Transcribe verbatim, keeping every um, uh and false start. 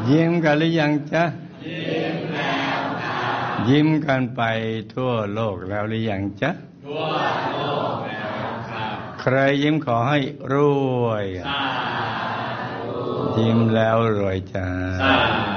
ยิ้มกันหรือยังจ๊ะยิ้มแล้วครับยิ้มกันไปทั่วโลกแล้วหรือยังจ๊ะทั่วโลกแล้วครับใครยิ้มขอให้รวยสาธุยิ้มแล้วรวยจ้า